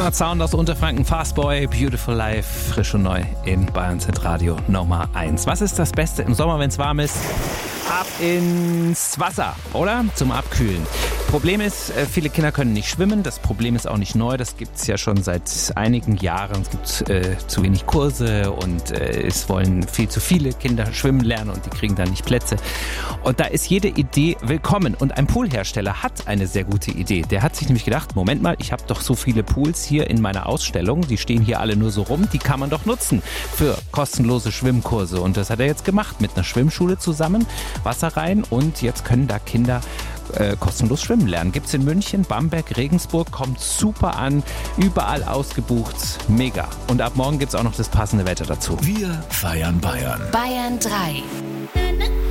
Bernhard Sound aus Unterfranken, Fastboy, Beautiful Life, frisch und neu in Bayern Radio Nummer 1. Was ist das Beste im Sommer, wenn es warm ist? Ab ins Wasser, oder? Zum Abkühlen. Problem ist, viele Kinder können nicht schwimmen. Das Problem ist auch nicht neu. Das gibt es ja schon seit einigen Jahren. Es gibt zu wenig Kurse und es wollen viel zu viele Kinder schwimmen lernen und die kriegen dann nicht Plätze. Und da ist jede Idee willkommen. Und ein Poolhersteller hat eine sehr gute Idee. Der hat sich nämlich gedacht, Moment mal, ich habe doch so viele Pools hier in meiner Ausstellung. Die stehen hier alle nur so rum. Die kann man doch nutzen für kostenlose Schwimmkurse. Und das hat er jetzt gemacht mit einer Schwimmschule zusammen. Wasser rein und jetzt können da Kinder kostenlos schwimmen lernen. Gibt's in München, Bamberg, Regensburg, kommt super an, überall ausgebucht, mega. Und ab morgen gibt's auch noch das passende Wetter dazu. Wir feiern Bayern. Bayern 3.